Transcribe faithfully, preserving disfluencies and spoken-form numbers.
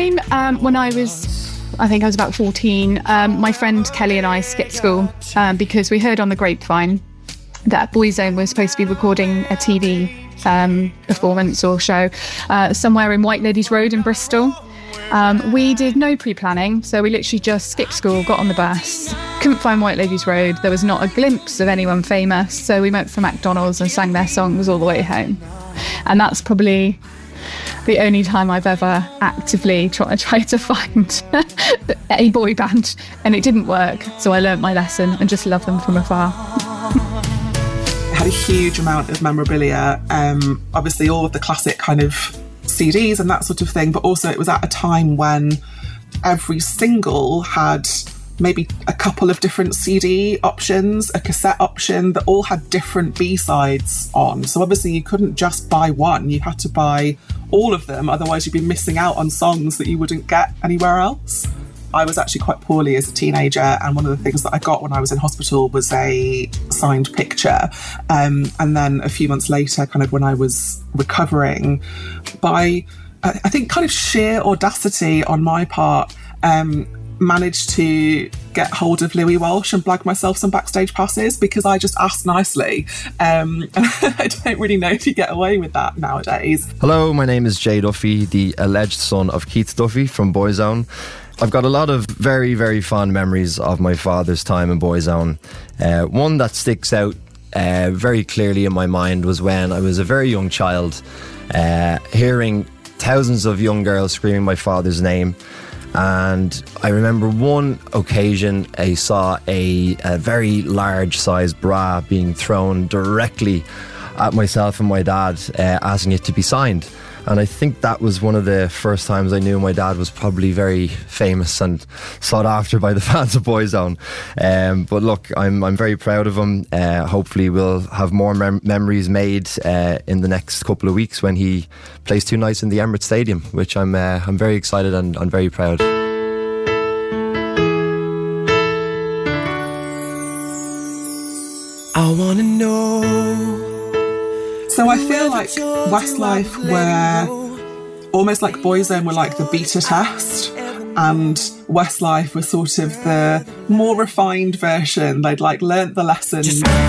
time um, when I was, I think I was about fourteen, um, my friend Kelly and I skipped school um, because we heard on the grapevine that Boyzone was supposed to be recording a T V um, performance or show uh, somewhere in White Ladies Road in Bristol. Um, we did no pre-planning, so we literally just skipped school, got on the bus, couldn't find White Ladies Road. There was not a glimpse of anyone famous, so we went for McDonald's and sang their songs all the way home. And that's probably the only time I've ever actively try, tried to find a boy band, and it didn't work, so I learnt my lesson and just love them from afar. Had a huge amount of memorabilia, um, obviously all of the classic kind of C Ds and that sort of thing, but also it was at a time when every single had maybe a couple of different C D options, a cassette option that all had different B-sides on. So obviously you couldn't just buy one, you had to buy all of them, otherwise you'd be missing out on songs that you wouldn't get anywhere else. I was actually quite poorly as a teenager, and one of the things that I got when I was in hospital was a signed picture. Um, and then a few months later, kind of when I was recovering, by, I think, kind of sheer audacity on my part, um, managed to get hold of Louis Walsh and blag myself some backstage passes because I just asked nicely. Um, and I don't really know if you get away with that nowadays. Hello, my name is Jay Duffy, the alleged son of Keith Duffy from Boyzone. I've got a lot of very, very fond memories of my father's time in Boyzone. Uh, one that sticks out uh, very clearly in my mind was when I was a very young child, uh, hearing thousands of young girls screaming my father's name. And I remember one occasion I saw a, a very large sized bra being thrown directly at myself and my dad, uh, asking it to be signed. And I think that was one of the first times I knew my dad was probably very famous and sought after by the fans of Boyzone. Um, but look, I'm I'm very proud of him. Uh, hopefully we'll have more mem- memories made uh, in the next couple of weeks when he plays two nights in the Emirates Stadium, which I'm uh, I'm very excited and I'm very proud. I wanna know. So I feel like Westlife were almost like Boyzone were like the beta test, and Westlife was sort of the more refined version. They'd like learnt the lesson.